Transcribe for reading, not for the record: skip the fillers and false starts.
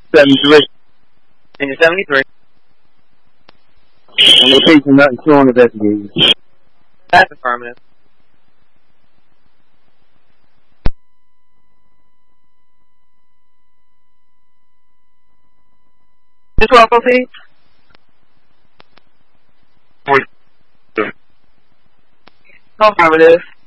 73. And you're 73. And location not showing investigated. That's affirmative. This 12 proceed? Affirmative.